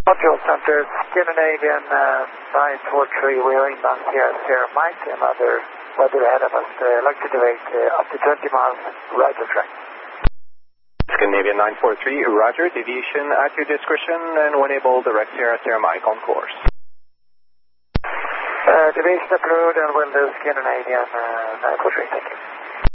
Control Center, Scandinavian 943, we are inbound here, Sierra Mike, another weather ahead of us, like to direct up to 20 miles right of track. Scandinavian 943, roger, deviation at your discretion, and when able, direct Sierra Mike on course. Deviation approved, and we'll do Scandinavian 943, thank you.